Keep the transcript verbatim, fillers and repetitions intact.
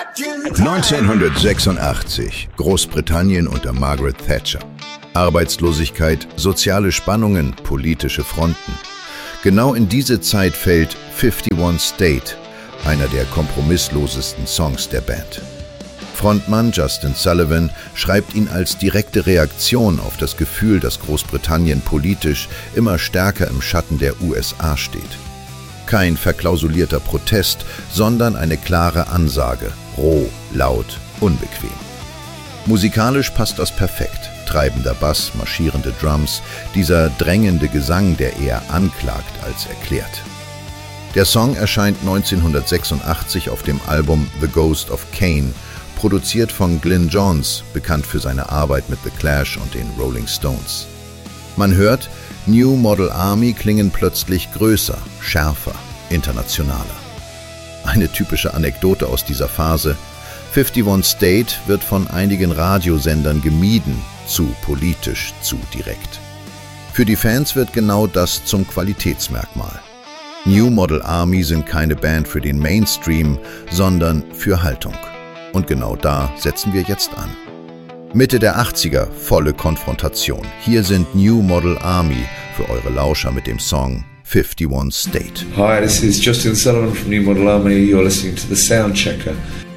neunzehnhundertsechsundachtzig, Großbritannien unter Margaret Thatcher. Arbeitslosigkeit, soziale Spannungen, politische Fronten. Genau in diese Zeit fällt einundfünfzig State, einer der kompromisslosesten Songs der Band. Frontmann Justin Sullivan schreibt ihn als direkte Reaktion auf das Gefühl, dass Großbritannien politisch immer stärker im Schatten der U S A steht. Kein verklausulierter Protest, sondern eine klare Ansage, roh, laut, unbequem. Musikalisch passt das perfekt. Treibender Bass, marschierende Drums, dieser drängende Gesang, der eher anklagt als erklärt. Der Song erscheint neunzehnhundertsechsundachtzig auf dem Album The Ghost of Cain, produziert von Glyn Johns, bekannt für seine Arbeit mit The Clash und den Rolling Stones. Man hört, New Model Army klingen plötzlich größer, schärfer, internationaler. Eine typische Anekdote aus dieser Phase: einundfünfzig State wird von einigen Radiosendern gemieden, zu politisch, zu direkt. Für die Fans wird genau das zum Qualitätsmerkmal. New Model Army sind keine Band für den Mainstream, sondern für Haltung. Und genau da setzen wir jetzt an. Mitte der achtziger, volle Konfrontation. Hier sind New Model Army für eure Lauscher mit dem Song einundfünfzig State. Hi, this is Justin Sullivan from New Model Army. You're listening to The Sound Checker.